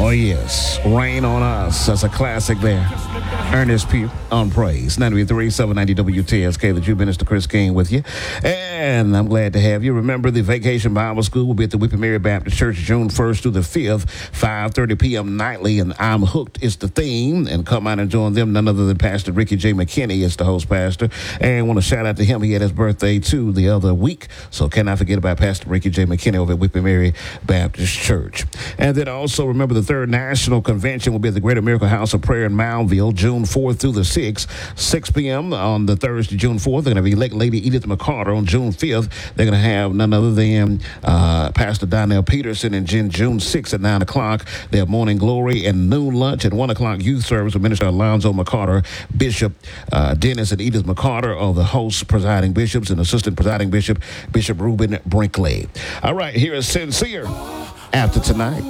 Oh, yes. Rain on Us. That's a classic there. Ernest Pugh on Praise. 93.3, 790 WTSK. The Jew Minister Chris King with you. And I'm glad to have you. Remember, the Vacation Bible School will be at the Whippy Mary Baptist Church June 1st through the 5th, 5:30 p.m. nightly. And I'm Hooked is the theme. And come out and join them. None other than Pastor Ricky J. McKinney is the host pastor. And I want to shout out to him. He had his birthday, too, the other week. So cannot forget about Pastor Ricky J. McKinney over at Whippy Mary Baptist Church. And then also remember the third National Convention will be at the Greater Miracle House of Prayer in Moundville, June 4th through the 6th, 6 p.m. on the Thursday, June 4th. They're going to be elect Lady Edith McCarter on June 5th. They're going to have none other than Pastor Donnell Peterson and June 6th at 9 o'clock. They have morning glory and noon lunch at 1 o'clock youth service with Minister Alonzo McCarter, Bishop Dennis and Edith McCarter are the hosts, presiding bishops, and assistant presiding bishop, Bishop Reuben Brinkley. All right, here is Sincere after tonight.